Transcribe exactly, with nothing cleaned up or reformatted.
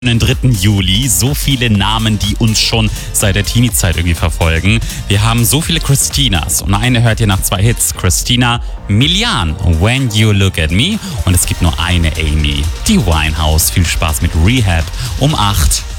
Den dritten Juli, so viele Namen, die uns schon seit der Teenie-Zeit irgendwie verfolgen. Wir haben so viele Christinas und eine hört ihr nach zwei Hits. Christina Milian, When You Look at Me, und es gibt nur eine Amy, die Winehouse. Viel Spaß mit Rehab um acht.